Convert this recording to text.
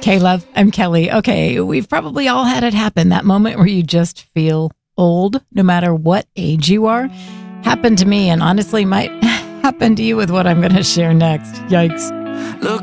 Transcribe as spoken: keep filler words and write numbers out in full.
K-Love, I'm Kelly. Okay, we've probably all had it happen. That moment where you just feel old, no matter what age you are. Happened to me and honestly might happen to you with what I'm going to share next. Yikes. Look